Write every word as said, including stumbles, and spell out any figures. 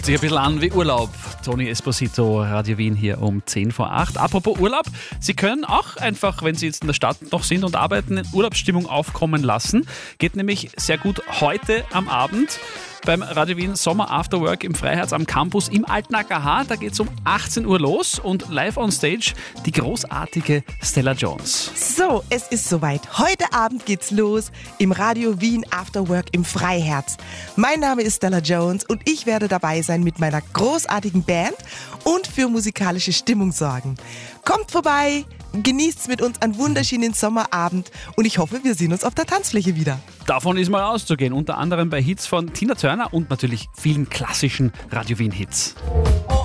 sich ein bisschen an wie Urlaub. Tony Esposito, Radio Wien hier um zehn vor acht. Apropos Urlaub, Sie können auch einfach, wenn Sie jetzt in der Stadt noch sind und arbeiten, Urlaubsstimmung aufkommen lassen. Geht nämlich sehr gut heute am Abend beim Radio Wien Sommer After Work im Freiherz am Campus im Alten A K H. Da geht es um achtzehn Uhr los und live on stage die großartige Stella Jones. So, es ist soweit. Heute Abend geht's los im Radio Wien After Work im Freiherz. Mein Name ist Stella Jones und ich werde dabei sein mit meiner großartigen Band und für musikalische Stimmung sorgen. Kommt vorbei, genießt's mit uns einen wunderschönen Sommerabend und ich hoffe, wir sehen uns auf der Tanzfläche wieder. Davon ist mal auszugehen, unter anderem bei Hits von Tina Turner und natürlich vielen klassischen Radio Wien Hits. Oh,